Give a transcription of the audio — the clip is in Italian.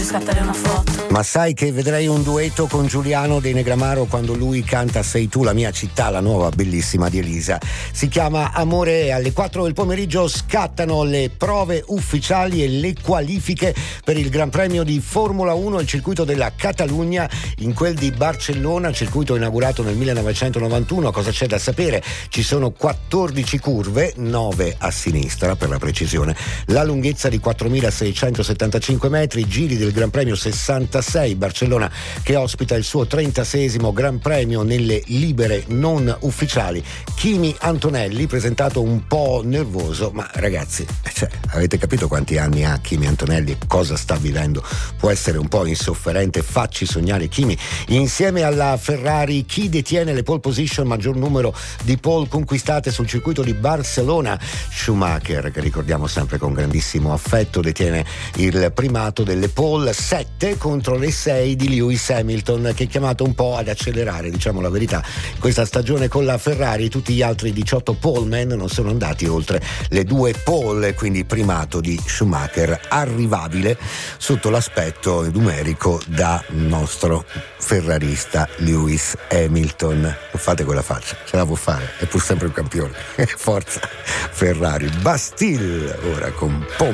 scattare una foto. Ma sai che vedrei un duetto con Giuliano De Negramaro quando lui canta Sei tu la mia città, la nuova bellissima di Elisa. Si chiama Amore. Alle 4 del pomeriggio scattano le prove ufficiali e le qualifiche per il Gran Premio di Formula 1 al circuito della Catalogna, in quel di Barcellona, circuito inaugurato nel 1991. Cosa c'è da sapere? Ci sono 14 curve, 9 a sinistra per la precisione, la lunghezza di 4.675 metri, giri del Gran Premio 66, Barcellona che ospita il suo 36esimo Gran Premio nelle libere non ufficiali. Kimi Antonelli, presentato un po' nervoso, ma ragazzi, avete capito quanti anni ha Kimi Antonelli, cosa sta vivendo? Può essere un po' insofferente, facci sognare Kimi. Insieme alla Ferrari, chi detiene le pole position, maggior numero di pole conquistate sul circuito di Barcellona? Schumacher, che ricordiamo sempre con grandissimo affetto, detiene il primato delle pole, 7 contro le 6 di Lewis Hamilton, che è chiamato un po' ad accelerare, diciamo la verità, questa stagione con la Ferrari. Tutti gli altri 18 poleman non sono andati oltre le 2 pole, quindi primato di Schumacher arrivabile sotto l'aspetto numerico da nostro ferrarista Lewis Hamilton. Non fate quella faccia, ce la può fare, è pur sempre un campione. Forza Ferrari. Bastille ora con